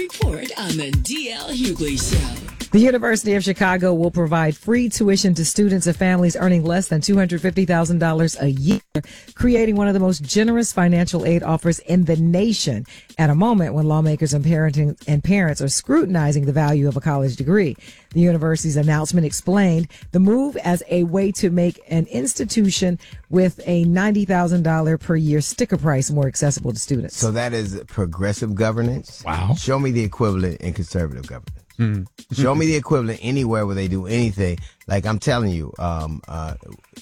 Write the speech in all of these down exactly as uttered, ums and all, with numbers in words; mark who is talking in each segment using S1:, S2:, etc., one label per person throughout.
S1: Report on the D L Hughley Show.
S2: The University of Chicago will provide free tuition to students of families earning less than two hundred fifty thousand dollars a year, creating one of the most generous financial aid offers in the nation at a moment when lawmakers and parenting and parents are scrutinizing the value of a college degree. The university's announcement explained the move as a way to make an institution with a ninety thousand dollars per year sticker price more accessible to students.
S3: So that is progressive governance.
S4: Wow.
S3: Show me the equivalent in conservative governance.
S4: Mm.
S3: Show me the equivalent anywhere where they do anything. Like I'm telling you, um, uh,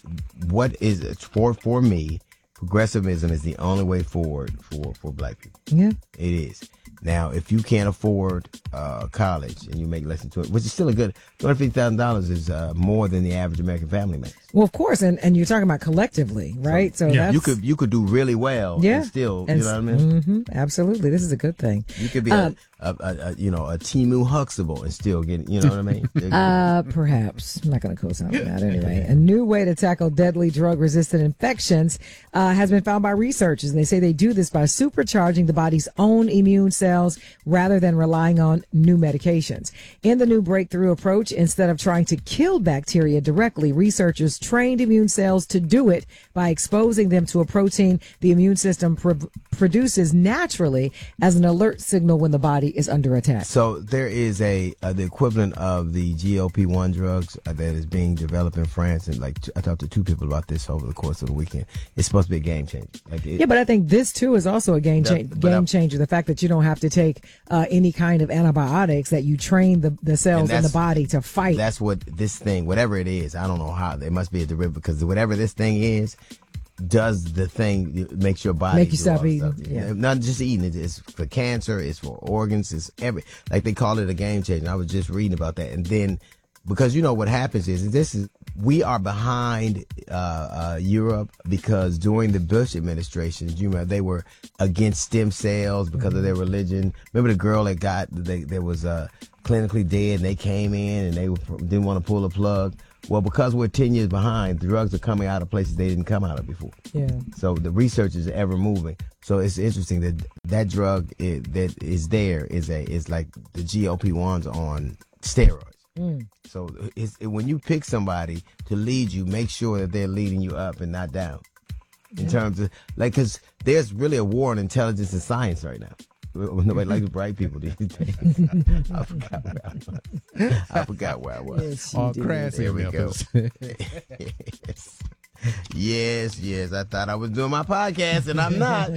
S3: what is it for for me? Progressivism is the only way forward for for black people.
S2: Yeah,
S3: it is. Now, if you can't afford uh, college and you make less than twenty, which is still a good two hundred fifty thousand dollars is uh, more than the average American family makes.
S2: Well, of course, and, and you're talking about collectively, right? So, so
S3: yeah,
S2: that's,
S3: you could you could do really well.
S2: Yeah,
S3: and still,
S2: and,
S3: you know what I mean?
S2: Mm-hmm, absolutely, this is a good thing.
S3: You could be
S2: um,
S3: a, a, a, a you know a Timu Huxtable and still get, you know what I mean?
S2: uh, perhaps I'm not going to co-sign on that anyway. A new way to tackle deadly drug-resistant infections uh, has been found by researchers, and they say they do this by supercharging the body's own immune cells rather than relying on new medications. In the new breakthrough approach, instead of trying to kill bacteria directly, researchers trained immune cells to do it by exposing them to a protein the immune system pr- produces naturally as an alert signal when the body is under attack.
S3: So there is a uh, the equivalent of the G L P one drugs uh, that is being developed in France, and like I talked to two people about this over the course of the weekend. It's supposed to be a game changer. Like it,
S2: yeah, but I think this too is also a game cha-
S3: That-
S2: game
S3: I-
S2: changer. The fact that you don't have to take uh, any kind of antibiotics, that you train the, the cells in the body to fight.
S3: That's what this thing, whatever it is, I don't know how. It must be a derivative because whatever this thing is, does the thing it makes your body
S2: Make you
S3: do
S2: stop
S3: all the
S2: eating,
S3: stuff.
S2: yeah.
S3: Not just eating it. It's for cancer. It's for organs. It's every like they call it a game changer. I was just reading about that, and then because you know what happens is this is we are behind uh, uh, Europe because during the Bush administration, you know, they were against stem cells because of their religion. Remember the girl that got they there was uh, clinically dead, and they came in and they were, didn't want to pull the plug. Well, because we're ten years behind, drugs are coming out of places they didn't come out of before.
S2: Yeah.
S3: So the research is ever moving. So it's interesting that that drug is, that is there is a is like the G L P ones on steroids.
S2: Mm.
S3: So it's, it, when you pick somebody to lead you, make sure that they're leading you up and not down. In
S2: Yeah.
S3: terms of like, because there's really a war on intelligence and science right now. Nobody likes bright people these days. I forgot where I was. I forgot where I was.
S2: Yes,
S4: All
S2: did.
S4: crass
S3: There
S4: in
S3: we go.
S4: Memphis.
S3: yes. yes, yes. I thought I was doing my podcast, and I'm not.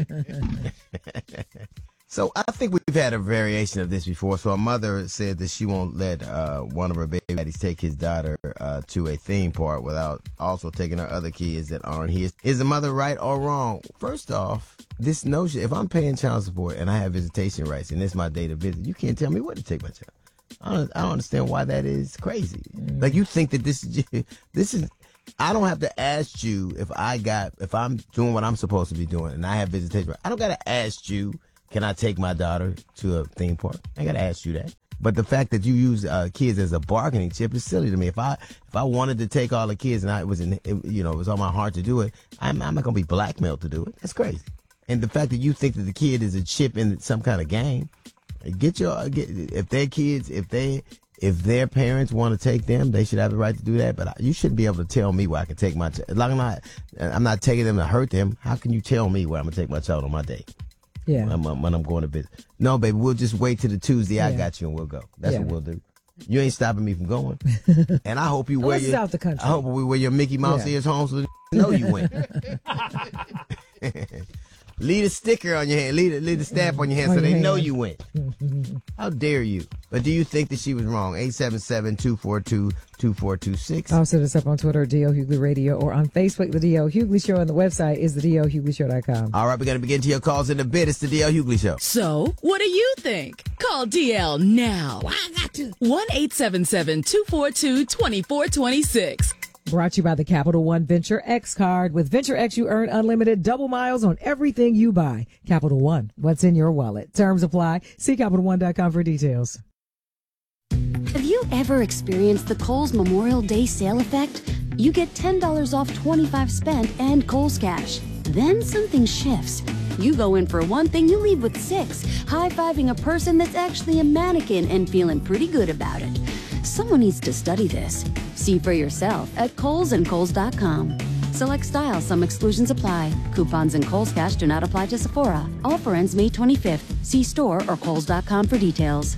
S3: So I think we've had a variation of this before. So a mother said that she won't let uh, one of her baby daddies take his daughter uh, to a theme park without also taking her other kids that aren't his. Is the mother right or wrong? First off, this notion, if I'm paying child support and I have visitation rights and it's my day to visit, you can't tell me where to take my child. I don't, I don't understand why that is crazy. Mm. Like you think that this is, this is, I don't have to ask you if I got, if I'm doing what I'm supposed to be doing and I have visitation rights. I don't got to ask you, can I take my daughter to a theme park? I got to ask you that. But the fact that you use uh, kids as a bargaining chip is silly to me. If I if I wanted to take all the kids and I it was in, it, you know, it was on my heart to do it, I'm, I'm not gonna be blackmailed to do it. That's crazy. And the fact that you think that the kid is a chip in some kind of game, get your get if their kids if they if their parents want to take them, they should have the right to do that. But I, you shouldn't be able to tell me where I can take my child. Like I'm not I'm not taking them to hurt them. How can you tell me where I'm gonna take my child on my date?
S2: Yeah.
S3: When I'm, when I'm going to visit. No, baby, we'll just wait till the Tuesday I
S2: Yeah.
S3: got you and we'll go. That's
S2: Yeah.
S3: what we'll do. You ain't stopping me from going. And I hope you wear
S2: Unless it's
S3: your
S2: out the country.
S3: I hope we wear your Mickey Mouse
S2: Yeah.
S3: ears home so they know you went. Leave a sticker on your hand. Leave, leave the stamp on your hand
S2: On
S3: so
S2: your
S3: they know
S2: hand.
S3: you went. How dare you? But do you think that she was wrong? eight seven seven, two four two, two four two six.
S2: Also, hit us up on Twitter, D L Hughley Radio, or on Facebook, The D L Hughley Show, and the website is the D L Hughley Show dot com.
S3: All right, we're going to begin to your calls in a bit. It's the D L Hughley Show.
S1: So, what do you think? Call D L now. I got to. one eight seven seven, two four two, two four two six.
S2: Brought to you by the Capital One Venture X card. With Venture X, you earn unlimited double miles on everything you buy. Capital One, what's in your wallet? Terms apply. See Capital One dot com for details.
S5: Have you ever experienced the Kohl's Memorial Day sale effect? You get ten dollars off twenty-five spent and Kohl's Cash. Then something shifts. You go in for one thing, you leave with six, high-fiving a person that's actually a mannequin and feeling pretty good about it. Someone needs to study this. See for yourself at Kohl's and Kohl's dot com. Select styles, some exclusions apply. Coupons and Kohl's Cash do not apply to Sephora. Offer ends May twenty-fifth. See store or Kohl's dot com for details.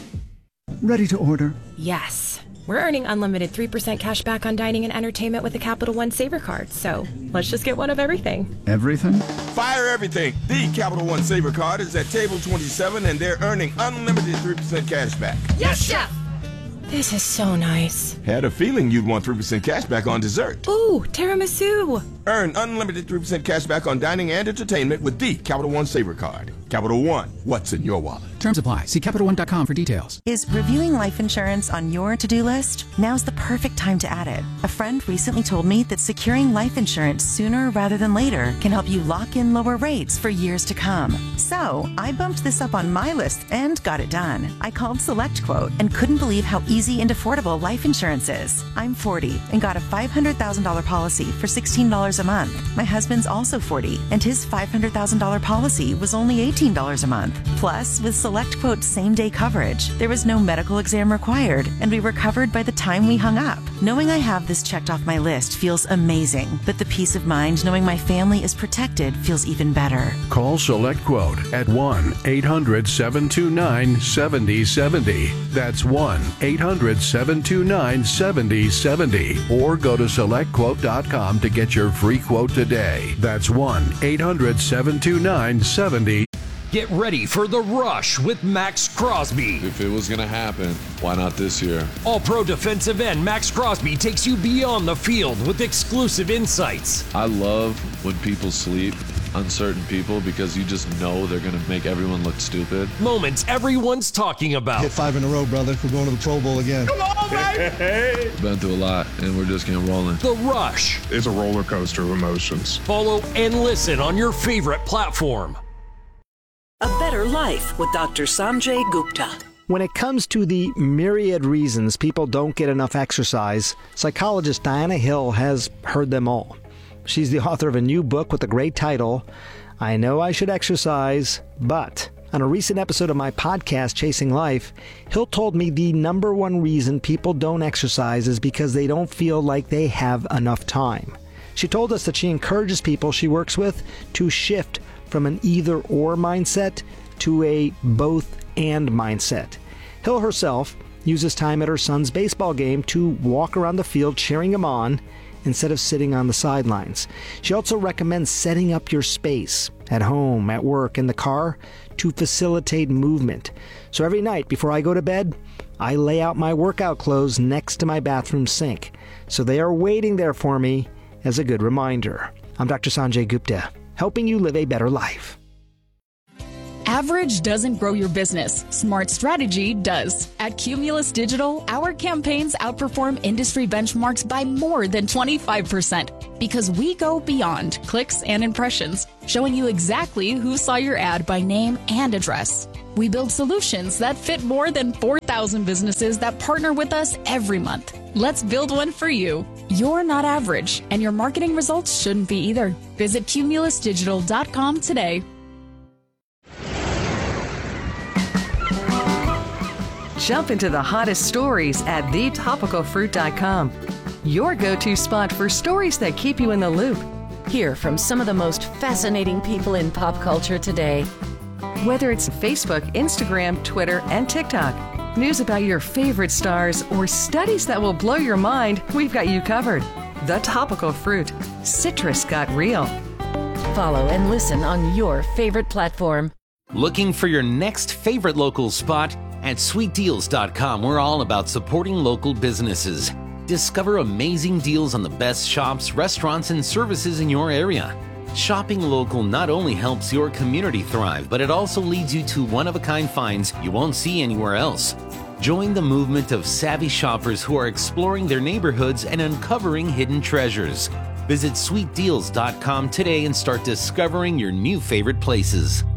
S4: Ready to order?
S6: Yes. We're earning unlimited three percent cash back on dining and entertainment with a Capital One Saver card, so let's just get one of everything.
S4: Everything?
S7: Fire everything. The Capital One Saver card is at table twenty-seven, and they're earning unlimited three percent cash back.
S6: Yes, Chef! This is so nice.
S7: Had a feeling you'd want three percent cash back on dessert.
S6: Ooh, tiramisu.
S7: Earn unlimited three percent cash back on dining and entertainment with the Capital One Saver card. Capital One, what's in your wallet?
S8: Terms apply. See Capital One dot com for details.
S9: Is reviewing life insurance on your to-do list? Now's the perfect time to add it. A friend recently told me that securing life insurance sooner rather than later can help you lock in lower rates for years to come. So I bumped this up on my list and got it done. I called SelectQuote and couldn't believe how easy and affordable life insurance is. I'm forty and got a five hundred thousand dollars policy for sixteen dollars a month. My husband's also forty and his five hundred thousand dollars policy was only eighteen dollars a month. Plus, with SelectQuote same-day coverage, there was no medical exam required, and we were covered by the time we hung up. Knowing I have this checked off my list feels amazing, but the peace of mind knowing my family is protected feels even better.
S10: Call SelectQuote at one eight hundred seven two nine seven zero seven zero. That's one eight hundred seven two nine seven zero seven zero. Or go to select quote dot com to get your free quote today. That's one eight hundred seven two nine seven zero.
S11: Get ready for The Rush with Max Crosby.
S12: If it was going to happen, why not this year?
S11: All-pro defensive end Max Crosby takes you beyond the field with exclusive insights.
S12: I love when people sleep on certain people because you just know they're going to make everyone look stupid.
S11: Moments everyone's talking about.
S13: Hit five in a row, brother. We're going to the Pro Bowl again.
S11: Come on, baby!
S12: Been through a lot, and we're just getting rolling.
S11: The Rush.
S14: It's a roller coaster of emotions.
S11: Follow and listen on your favorite platform.
S15: A Better Life with Doctor Sanjay Gupta.
S16: When it comes to the myriad reasons people don't get enough exercise, psychologist Diana Hill has heard them all. She's the author of a new book with the great title, I Know I Should Exercise, But. On a recent episode of my podcast, Chasing Life, Hill told me the number one reason people don't exercise is because they don't feel like they have enough time. She told us that she encourages people she works with to shift from an either-or mindset to a both-and mindset. Hill herself uses time at her son's baseball game to walk around the field cheering him on instead of sitting on the sidelines. She also recommends setting up your space at home, at work, in the car to facilitate movement. So every night before I go to bed, I lay out my workout clothes next to my bathroom sink. So they are waiting there for me as a good reminder. I'm Doctor Sanjay Gupta, helping you live a better life.
S17: Average doesn't grow your business. Smart strategy does. At Cumulus Digital, our campaigns outperform industry benchmarks by more than twenty-five percent because we go beyond clicks and impressions, showing you exactly who saw your ad by name and address. We build solutions that fit more than four thousand businesses that partner with us every month. Let's build one for you. You're not average, and your marketing results shouldn't be either. Visit cumulus digital dot com today.
S18: Jump into the hottest stories at the topical fruit dot com. Your go-to spot for stories that keep you in the loop.
S19: Hear from some of the most fascinating people in pop culture today.
S18: Whether it's Facebook, Instagram, Twitter, and TikTok, news about your favorite stars, or studies that will blow your mind, we've got you covered. The Topical Fruit. Citrus got real.
S19: Follow and listen on your favorite platform.
S20: Looking for your next favorite local spot? At sweet deals dot com, we're all about supporting local businesses. Discover amazing deals on the best shops, restaurants, and services in your area. Shopping local not only helps your community thrive, but it also leads you to one-of-a-kind finds you won't see anywhere else. Join the movement of savvy shoppers who are exploring their neighborhoods and uncovering hidden treasures. Visit sweet deals dot com today and start discovering your new favorite places.